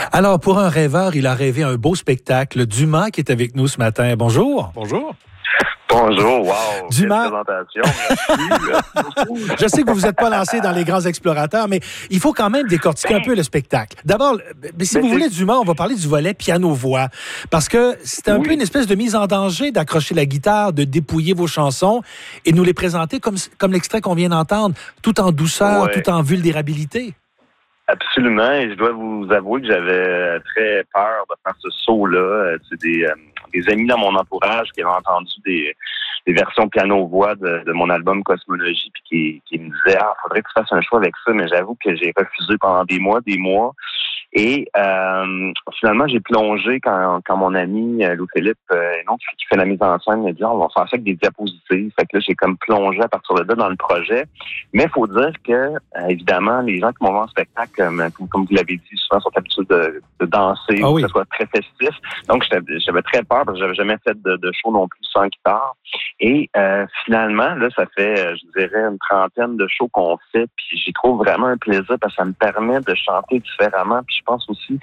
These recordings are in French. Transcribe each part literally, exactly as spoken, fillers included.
Alors, pour un rêveur, il a rêvé un beau spectacle. Dumas qui est avec nous ce matin. Bonjour. Bonjour. Bonjour, wow, Dumas. quelle présentation. Je sais que vous vous êtes pas lancé dans les grands explorateurs, mais il faut quand même décortiquer un peu le spectacle. D'abord, mais si Mais vous c'est... voulez Dumas, on va parler du volet piano-voix, parce que c'est un oui. peu une espèce de mise en danger d'accrocher la guitare, de dépouiller vos chansons et nous les présenter comme, comme l'extrait qu'on vient d'entendre, tout en douceur, ouais. tout en vulnérabilité. Absolument, et je dois vous avouer que j'avais très peur de faire ce saut-là. C'est des, euh, des amis dans mon entourage qui avaient entendu des, des versions piano-voix de, de mon album Cosmologie, puis qui, qui me disaient « Ah, faudrait que tu fasses un choix avec ça », mais j'avoue que j'ai refusé pendant des mois, des mois. Et euh, finalement, j'ai plongé quand, quand mon ami euh, Louis-Philippe, euh, non, qui, qui fait la mise en scène, m'a dit oh, « On va faire ça avec des diapositives ». Fait que là, j'ai comme plongé à partir de là dans le projet. Mais il faut dire que, euh, évidemment, les gens qui m'ont vu en spectacle, comme, comme vous l'avez dit, souvent sont habitués de, de danser, ah ou oui. que ce soit très festif. Donc, j'avais, j'avais très peur parce que j'avais jamais fait de, de show non plus sans guitare. Et euh, finalement, là, ça fait, je dirais, une trentaine de shows qu'on fait, puis j'y trouve vraiment un plaisir parce que ça me permet de chanter différemment. Puis je pense aussi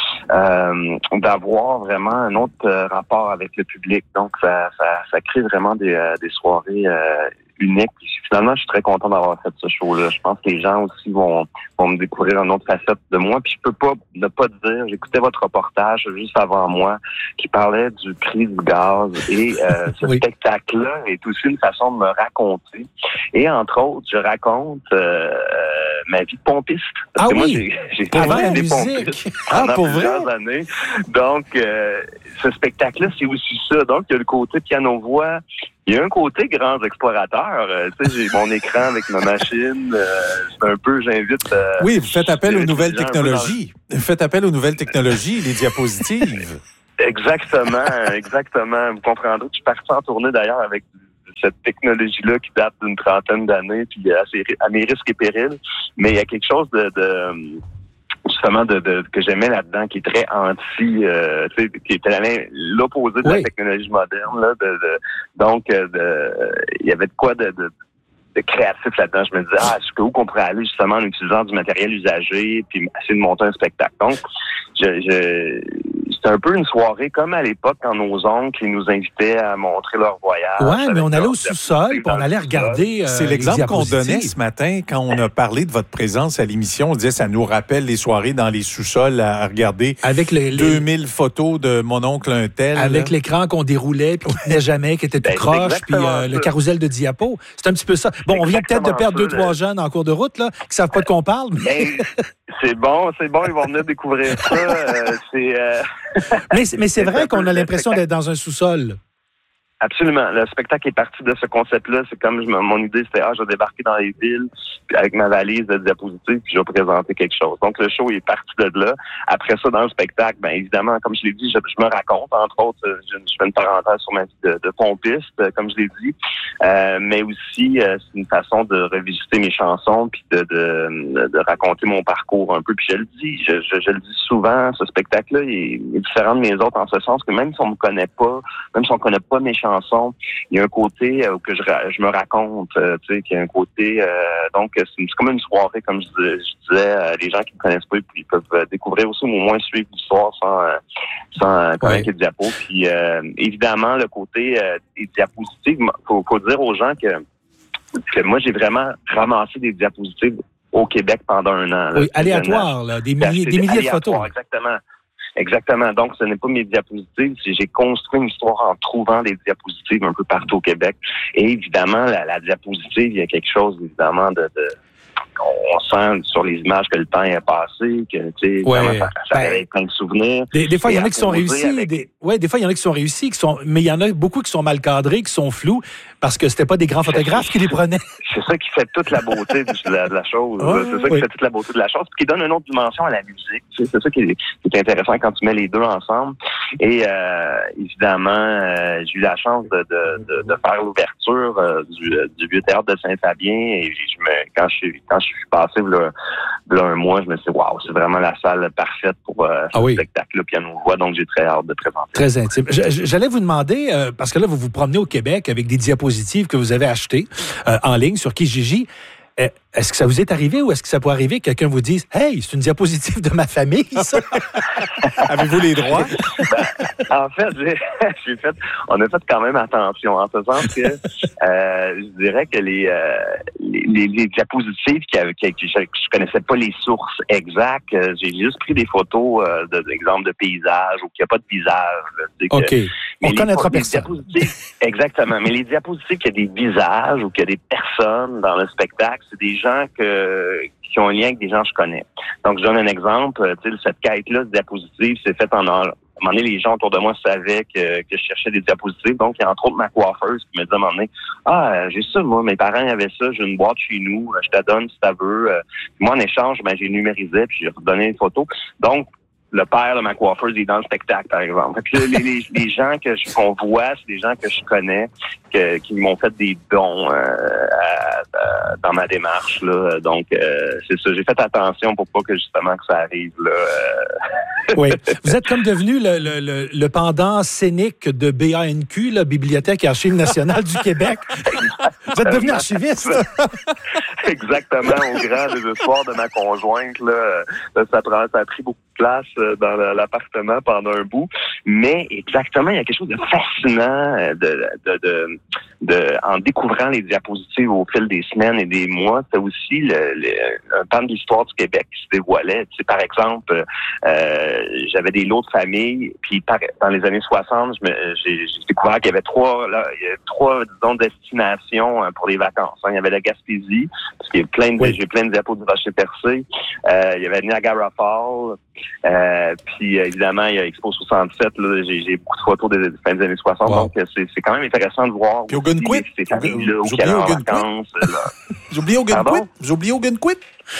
euh, d'avoir vraiment un autre euh, rapport avec le public. Donc, ça, ça, ça crée vraiment des, euh, des soirées euh, uniques. Puis finalement, je suis très content d'avoir fait ce show-là. Je pense que les gens aussi vont, vont me découvrir une autre facette de moi. Puis je peux pas ne pas dire, j'écoutais votre reportage juste avant moi qui parlait du prix du gaz. Et euh, ce oui. spectacle-là est aussi une façon de me raconter. Et entre autres, je raconte euh, ma vie de pompiste. Ah Parce que oui? moi, j'ai, j'ai Pour vraiment la été musique. pompiste Ah, pendant pour plusieurs vrai? années. Donc, euh, ce spectacle-là, c'est aussi ça. Donc, il y a le côté piano-voix. Il y a un côté grands explorateurs. Euh, tu sais, j'ai mon écran avec ma machine. Euh, c'est un peu, j'invite... Euh, Oui, vous faites appel aux nouvelles gens un peu dans le- technologies. Vous faites appel aux nouvelles technologies, les diapositives. Exactement, exactement. Vous comprendrez que je suis parti en tournée d'ailleurs avec cette technologie-là qui date d'une trentaine d'années, puis à, ses, à mes risques et périls. Mais il y a quelque chose de, de justement de, de que j'aimais là-dedans, qui est très anti, euh, tu sais, qui était l'opposé de oui. la technologie moderne. Là, de, de, donc, de, il y avait de quoi de, de de créatif là-dedans. Je me disais, ah, jusqu'où qu'on pourrait aller justement en utilisant du matériel usagé puis essayer de monter un spectacle. Donc, je, je, c'était un peu une soirée comme à l'époque quand nos oncles ils nous invitaient à montrer leur voyage. Oui, mais on allait au sous-sol puis on allait regarder euh, C'est l'exemple qu'on donnait ce matin quand on a parlé de votre présence à l'émission. On disait ça nous rappelle les soirées dans les sous-sols à regarder avec les, les... deux mille photos de mon oncle un tel. Avec là. l'écran qu'on déroulait puis qui tenait jamais, qui était tout Ben, croche, puis euh, le carrousel de diapo. C'est un petit peu ça. Bon, on vient peut-être de perdre deux, trois jeunes en cours de route, là, qui savent pas de quoi on parle. Mais... Ben, c'est bon, c'est bon, ils vont venir découvrir ça. Euh, c'est, euh... mais, mais c'est vrai qu'on a l'impression d'être dans un sous-sol. Absolument. Le spectacle est parti de ce concept-là. C'est comme je, mon idée, c'était ah, je vais débarquer dans les villes puis avec ma valise de diapositives puis je vais présenter quelque chose. Donc le show est parti de là. Après ça, dans le spectacle, bien évidemment, comme je l'ai dit, je, je me raconte. Entre autres, je, je fais une parenthèse sur ma vie de, de pompiste, comme je l'ai dit. Euh, mais aussi, euh, c'est une façon de revisiter mes chansons puis de, de, de raconter mon parcours un peu. Puis je le dis, je, je, je le dis souvent, ce spectacle-là est, est différent de mes autres en ce sens que même si on me connaît pas, même si on connaît pas mes chansons, il y a un côté euh, que je, je me raconte, euh, tu sais, qu'il y a un côté, euh, donc c'est, c'est comme une soirée, comme je, je disais, euh, les gens qui ne connaissent pas, puis ils peuvent euh, découvrir aussi, ou au moins suivre l'histoire sans, euh, sans euh, connaître ouais. les diapos. Puis euh, évidemment, le côté euh, des diapositives, faut, faut dire aux gens que, que moi, j'ai vraiment ramassé des diapositives au Québec pendant un an. Là, oui, aléatoire, là, des milliers, des milliers de photos. Exactement. Exactement. Donc, ce n'est pas mes diapositives. J'ai construit une histoire en trouvant des diapositives un peu partout au Québec. Et évidemment, la, la diapositive, il y a quelque chose, évidemment, de... de on sent sur les images que le temps est passé, que tu sais, ouais, ça, ça ben, réveille plein de souvenirs. Des, des fois, il y en a qui sont réussis. Avec... Des, ouais, des fois, il y en a qui sont réussis, qui sont, mais il y en a beaucoup qui sont mal cadrés, qui sont flous, parce que c'était pas des grands photographes qui les prenaient. C'est ça qui fait toute la beauté de la, de la chose. Ouais, c'est ça oui. qui fait toute la beauté de la chose, puis qui donne une autre dimension à la musique. Tu sais, c'est ça qui est, qui est intéressant quand tu mets les deux ensemble. Et euh, évidemment, euh, j'ai eu la chance de, de, de, de faire l'ouverture euh, du, du vieux théâtre de Saint-Fabien. Et je me, quand je suis quand je suis passé là, là un mois, je me suis dit waouh, c'est vraiment la salle parfaite pour euh, ce ah oui. spectacle, le piano-voix. Donc j'ai très hâte de présenter. Très intime. J'allais vous demander euh, parce que là vous vous promenez au Québec avec des diapositives que vous avez achetées euh, en ligne sur Kijiji. est-ce que ça vous est arrivé ou est-ce que ça pourrait arriver que quelqu'un vous dise « Hey, c'est une diapositive de ma famille, ça! » Avez-vous les droits? Ben, en fait, j'ai, j'ai fait, on a fait quand même attention en faisant que euh, je dirais que les, euh, les, les, les diapositives qui, qui, qui je, je connaissais pas les sources exactes, j'ai juste pris des photos euh, de, d'exemples de paysages ou qu'il n'y a pas de visage. Là, OK. Que, on ne connaîtra personne. Exactement. Mais les diapositives qu'il y a des visages ou qu'il y a des personnes dans le spectacle, c'est des gens que qui ont un lien avec des gens que je connais. Donc, je donne un exemple. Tu sais, cette quête-là de diapositives, c'est faite en... À un moment donné, les gens autour de moi savaient que, que je cherchais des diapositives. Donc, il y a entre autres ma coiffeuse qui me dit à un moment donné, « Ah, j'ai ça, moi, mes parents avaient ça, j'ai une boîte chez nous, je te donne si tu veux. » Moi, en échange, ben, j'ai numérisé puis j'ai redonné une photo. Donc, le père de ma coiffeuse est dans le spectacle, par exemple. Fait que les, les, les gens que je, qu'on voit, c'est des gens que je connais, que, qui m'ont fait des dons euh, à, à, dans ma démarche. Là. Donc, euh, c'est ça. J'ai fait attention pour pas que justement que ça arrive. Là, euh... Oui. Vous êtes comme devenu le, le, le, le pendant scénique de B A N Q, la Bibliothèque et Archives nationales du Québec. Vous êtes devenu archiviste. Exactement. Au grand désespoir de ma conjointe, là, ça, prend, ça a pris beaucoup de place dans l'appartement pendant un bout. Mais exactement, il y a quelque chose de fascinant de, de, de, de en découvrant les diapositives au fil des semaines et des mois. C'est aussi le, le, un pan de l'histoire du Québec qui se dévoilait. Tu sais, par exemple, euh, j'avais des lots de famille, puis par, dans les années soixante, je me, j'ai, j'ai découvert qu'il y avait trois, là, il y avait trois, disons, destinations pour les vacances. Il y avait la Gaspésie, parce qu'il y a plein de, oui. j'ai plein de diapos du Rocher-Percé. Euh, il y avait Niagara Falls. Euh, puis évidemment, il y a Expo soixante-sept. Là, j'ai, j'ai beaucoup de photos des, des fins des années soixante. Wow. Donc, c'est, c'est quand même intéressant de voir. Puis Ogunquit. Ces familles-là où il y a en vacances. J'ai oublié Ogunquit. J'ai oublié Ogunquit.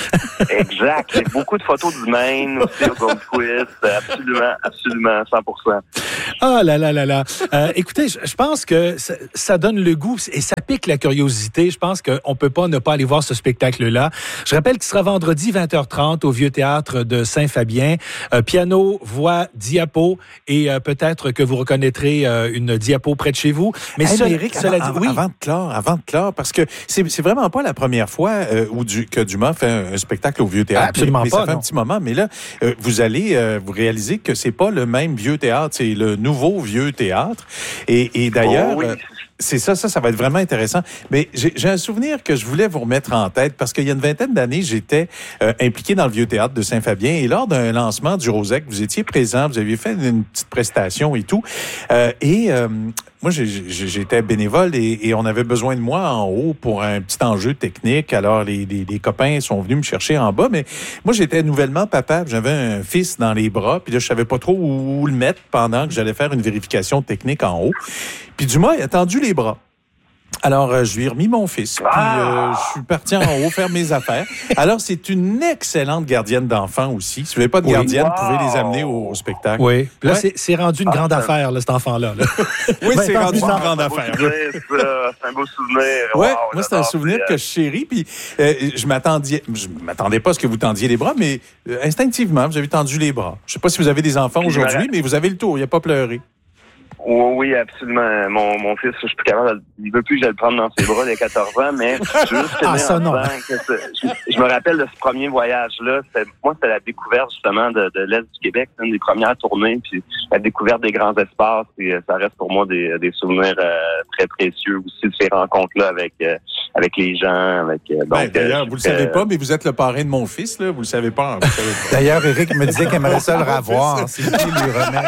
Exact. J'ai beaucoup de photos du Maine aussi au Ogunquit. Absolument, absolument, cent pour cent. Ah là là là là. Euh, écoutez, je, je pense que ça, ça donne le goût et ça pique la curiosité. Je pense qu'on peut pas ne pas aller voir ce spectacle-là. Je rappelle qu'il sera vendredi vingt heures trente au Vieux Théâtre de Saint-Fabien. Euh, piano, voix, diapo et euh, peut-être que vous reconnaîtrez euh, une diapo près de chez vous. Mais hey, ce, Éric, cela avant, dit, oui. avant de clore, avant de clore, parce que c'est, c'est vraiment pas la première fois euh, où du, que Dumas fait un, un spectacle au Vieux Théâtre. Absolument mais, mais pas. Ça fait non. un petit moment, mais là, euh, vous allez euh, vous réaliser que c'est pas le même Vieux Théâtre, c'est le nouveau Vieux Théâtre. Et, et d'ailleurs, oh, oui. euh, c'est ça, ça, ça va être vraiment intéressant. Mais j'ai, j'ai un souvenir que je voulais vous remettre en tête parce qu'il y a une vingtaine d'années, j'étais euh, impliqué dans le Vieux Théâtre de Saint-Fabien et lors d'un lancement du Rosec, vous étiez présent, vous aviez fait une petite prestation et tout. Euh, et euh, moi, j'ai, j'ai, j'étais bénévole et, et on avait besoin de moi en haut pour un petit enjeu technique. Alors, les, les, les copains sont venus me chercher en bas, mais moi, j'étais nouvellement papa. J'avais un fils dans les bras, puis là, je savais pas trop où, où le mettre pendant que j'allais faire une vérification technique en haut. Puis Dumas a tendu les bras. Alors, euh, je lui ai remis mon fils, puis euh, je suis parti en haut faire mes affaires. Alors, c'est une excellente gardienne d'enfants aussi. Si vous n'avez pas de gardienne, wow. vous pouvez les amener au, au spectacle. Oui. Là, ouais. c'est, c'est rendu une grande ah, affaire, là, cet enfant-là. Là. Oui, c'est rendu une grande un affaire. Souvenir, c'est un beau souvenir. Oui, wow, moi, c'est un souvenir que je chéris. Puis, euh, je m'attendais, je m'attendais pas à ce que vous tendiez les bras, mais euh, instinctivement, vous avez tendu les bras. Je sais pas si vous avez des enfants puis aujourd'hui, mais vous avez le tour. Il n'a pas pleuré. Oui, oui, absolument. Mon, mon fils, je suis plus capable, il veut plus que je le prenne dans ses bras, il a quatorze ans, mais juste ah, ça, non. Que je, je me rappelle de ce premier voyage-là. C'était, moi, c'était la découverte, justement, de, de l'Est du Québec, une des premières tournées, puis la découverte des grands espaces, et ça reste pour moi des, des souvenirs euh, très précieux aussi de ces rencontres-là avec, euh, avec les gens. Avec, euh, donc, ben, d'ailleurs, euh, vous le savez euh... pas, mais vous êtes le parrain de mon fils, là. Vous le savez pas. Vous savez pas. D'ailleurs, Éric me disait qu'il aimerait ça le revoir, s'il lui remet.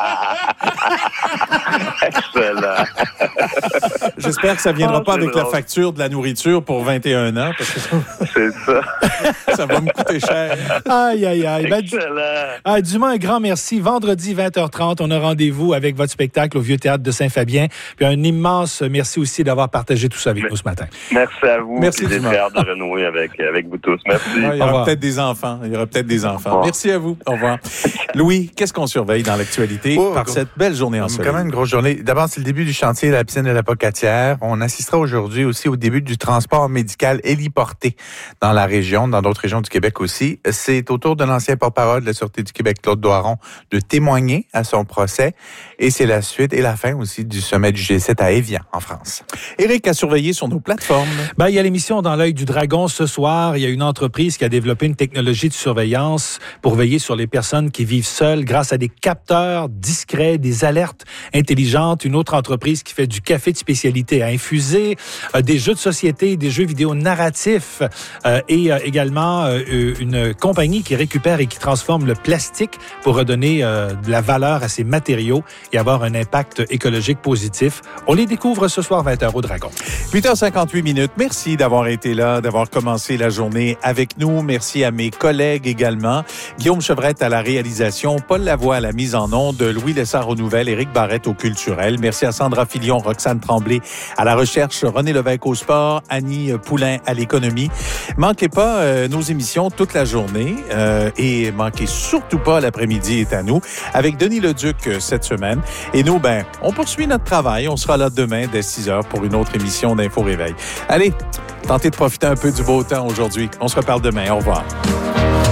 Excellent. J'espère que ça ne viendra oh, pas avec drôle. La facture de la nourriture pour vingt et un ans. Parce que ça... C'est ça. Ça va me coûter cher. Aïe, aïe, aïe. Excellent. Ben, ah, Dumas, un grand merci. Vendredi, vingt heures trente, on a rendez-vous avec votre spectacle au Vieux Théâtre de Saint-Fabien. Puis un immense merci aussi d'avoir partagé tout ça avec mais, nous ce matin. Merci à vous. Merci, Dumas. J'ai hâte de renouer avec, avec vous tous. Merci. Ah, il y aura peut-être des enfants. Il y aura peut-être des enfants. Merci à vous. Au revoir. Louis, qu'est-ce qu'on surveille dans l'actualité oh, par gros. Cette belle journée ensoleillée? Quand même une grosse journée. D'abord, c'est le début du chantier de la piscine de la Pocatière. hier. On assistera aujourd'hui aussi au début du transport médical héliporté dans la région, dans d'autres régions du Québec aussi. C'est au tour de l'ancien porte-parole de la Sûreté du Québec, Claude Doiron, de témoigner à son procès. Et c'est la suite et la fin aussi du sommet du G sept à Évian, en France. Éric a surveillé sur nos plateformes. Ben, il y a l'émission Dans l'œil du dragon ce soir. Il y a une entreprise qui a développé une technologie de surveillance pour veiller sur les personnes qui vivent seules grâce à des capteurs discrets, des alertes intelligentes. Une autre entreprise qui fait du café de spécialité à infuser, euh, des jeux de société, des jeux vidéo narratifs euh, et euh, également euh, une compagnie qui récupère et qui transforme le plastique pour redonner euh, de la valeur à ces matériaux et avoir un impact écologique positif. On les découvre ce soir vingt heures au Dragon. huit heures cinquante-huit minutes. Merci d'avoir été là, d'avoir commencé la journée avec nous. Merci à mes collègues également. Guillaume Chevrette à la réalisation, Paul Lavoie à la mise en onde, Louis Lessard aux nouvelles, Éric Barrette au culturel. Merci à Sandra Filion, Roxane Tremblay à la recherche, René Lévesque au sport, Annie Poulain à l'économie. Manquez pas euh, nos émissions toute la journée euh, et manquez surtout pas l'après-midi est à nous avec Denis Leduc euh, cette semaine. Et nous, ben, on poursuit notre travail. On sera là demain dès six heures pour une autre émission d'Info Réveil. Allez, tentez de profiter un peu du beau temps aujourd'hui. On se reparle demain. Au revoir.